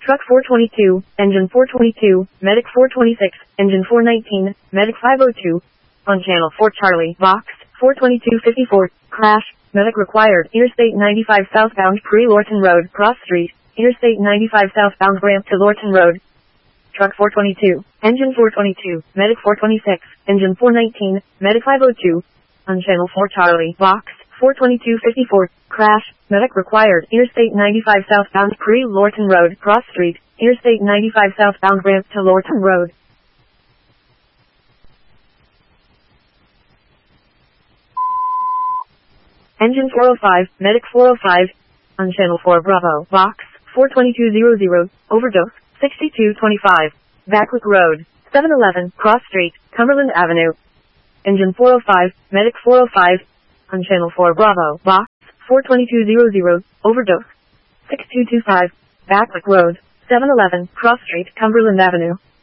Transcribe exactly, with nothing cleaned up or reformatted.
Truck four twenty-two, Engine four twenty-two, Medic four twenty-six, Engine four nineteen, Medic five oh two. On Channel four Charlie, Box, four twenty-two fifty-four, crash, Medic required, Interstate ninety-five southbound Pre-Lorton Road, Cross Street, Interstate ninety-five southbound ramp to Lorton Road. Truck four twenty-two, Engine four twenty-two, Medic four twenty-six, Engine four nineteen, Medic five oh two. On Channel four Charlie, Box, four twenty-two fifty-four, crash, Medic required, Interstate ninety-five southbound Pre-Lorton Road, Cross Street, Interstate ninety-five southbound ramp to Lorton Road. Engine four oh five, Medic four oh five. On Channel four Bravo, Box, four twenty-two hundred, overdose, sixty-two twenty-five, Backwick Road, seven eleven, Cross Street, Cumberland Avenue. Engine four oh five, Medic four oh five. On Channel four Bravo, Box, four twenty-two hundred, overdose, six two two five, Backwick Road, seven eleven, Cross Street, Cumberland Avenue.